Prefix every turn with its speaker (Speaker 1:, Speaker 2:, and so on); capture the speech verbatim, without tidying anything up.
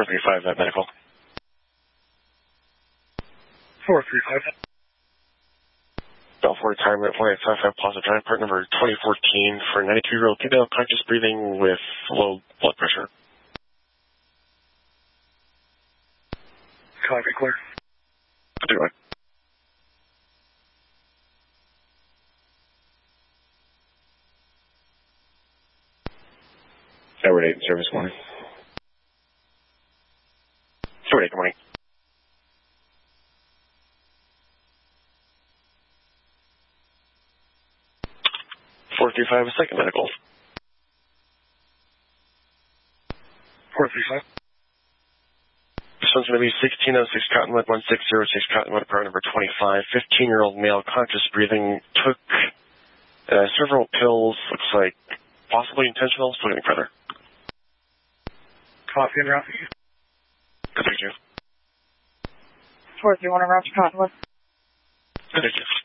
Speaker 1: four three five, that medical.
Speaker 2: four three five.
Speaker 1: Bell for retirement, four eight five five, positive drive, part number twenty fourteen for a ninety-two-year-old female, conscious breathing with low blood pressure.
Speaker 2: Copy, clear.
Speaker 1: Do it. Edward eight, service morning. Edward eight, good morning. four three five, a second medical.
Speaker 2: four three five.
Speaker 1: This one's going to be sixteen oh six Cottonwood, one six zero six Cottonwood, part number twenty-five. fifteen-year-old male, conscious breathing, took uh, several pills, looks like possibly intentional, still getting further.
Speaker 2: Copy and route.
Speaker 1: Good, thank you.
Speaker 3: four three one, route to Cottonwood.
Speaker 1: Good, thank you.